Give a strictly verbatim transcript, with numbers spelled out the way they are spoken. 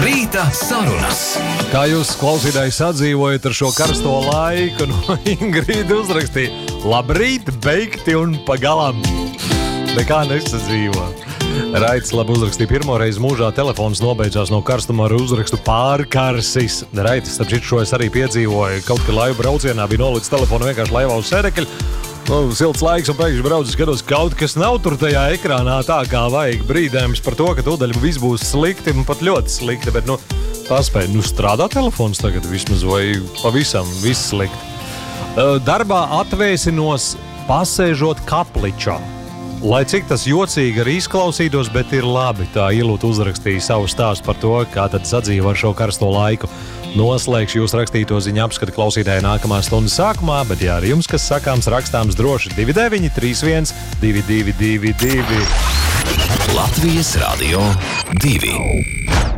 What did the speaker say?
Rīta sarunas. Kā jūs klausītājs atdzīvojat ar šo karsto laiku? No Ingrīda uzrakstīja: labrīt, beigti un pagalam. Nekā nesadzīvo. Raits labi uzrakstīja: pirmo reizi mūžā telefons nobeidzās no karstuma ar uzrakstu pārkarsis. Raits, starp citu, šo es arī piedzīvoju. Kaut kā laivu braucienā bija nolicis telefonu vienkārši laivā uz sēdekļa. Nu, silts laiks un pēkšņi braucu, skatos, kaut kas nav tur tajā ekrānā tā, kā vajag. Brīdējums par to, ka tūdaļ viss būs slikti un pat ļoti slikti, bet, nu, paspēj, nu, strādā telefons tagad vismaz vai pavisam viss slikti. Darbā atvēsinos pasēžot kapličā. Lai cik tas jocīgi arī izklausītos, bet ir labi. Tā Ilūta uzrakstīja savu stāstu par to, kā tad sadzīvo ar šo karsto laiku. Noslēgšu jūs rakstīto ziņu apskatu klausītāji nākamā stundas sākumā, bet jā, arī jums, kas sakāms, rakstāms droši divi deviņi trīs viens divi divi divi divi. Latvijas Radio divi.